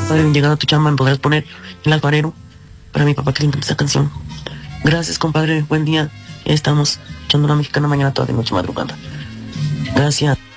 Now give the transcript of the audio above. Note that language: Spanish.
Padre, bien llegado a tu chamba, ¿me podrás poner el alfarero para mi papá que le encanta esa canción? Gracias, compadre, buen día. Ya estamos echando una mexicana mañana, toda de noche, madrugada. Gracias.